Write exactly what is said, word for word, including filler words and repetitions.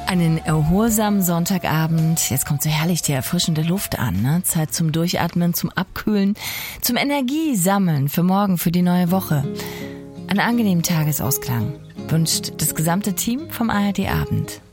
Einen erholsamen Sonntagabend. Jetzt kommt so herrlich die erfrischende Luft an. Ne? Zeit zum Durchatmen, zum Abkühlen, zum Energiesammeln für morgen, für die neue Woche. Einen angenehmen Tagesausklang wünscht das gesamte Team vom A R D Abend.